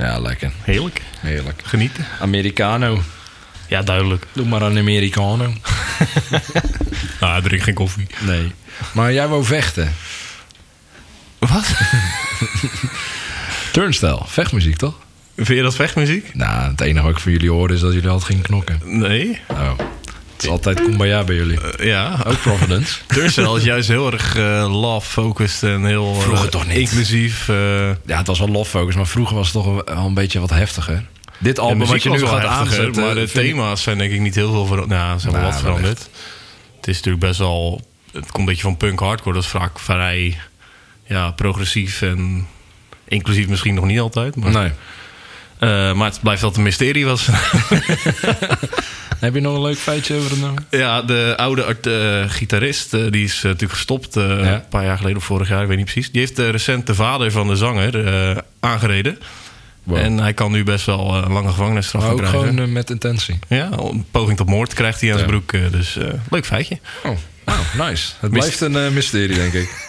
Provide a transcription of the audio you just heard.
Ja, lekker. Heerlijk. Heerlijk. Genieten. Americano. Ja, duidelijk. Doe maar een Americano. Nou, drink geen koffie. Nee. Maar jij wou vechten. Wat? Turnstile. Vechtmuziek, toch? Vind je dat vechtmuziek? Nou, het enige wat ik van jullie hoorde is dat jullie altijd gingen knokken. Nee. Oh. Het is altijd kumbaya bij jullie. Ja. Ook Providence. Turnstile is juist heel erg love-focused en heel Vroeger toch niet. inclusief. Ja, het was wel love focus, maar vroeger was het toch wel een beetje wat heftiger. Dit album wat je nu gaat aanzetten... Maar de thema's zijn denk ik niet heel veel veranderd. Nou, ze zijn wel wat veranderd. Het is natuurlijk best wel... Het komt een beetje van punk hardcore. Dat is vaak vrij progressief en inclusief misschien nog niet altijd. Maar, Nee. Maar het blijft altijd een mysterie. Heb je nog een leuk feitje over het nummer? Ja, de oude gitarist, die is natuurlijk gestopt een paar jaar geleden of vorig jaar, ik weet niet precies. Die heeft recent de vader van de zanger aangereden. Wow. En hij kan nu best wel een lange gevangenisstraf krijgen. Ook gewoon met intentie? Ja, een poging tot moord krijgt hij aan zijn broek. Dus leuk feitje. Oh, nice. Het blijft een mysterie, denk ik.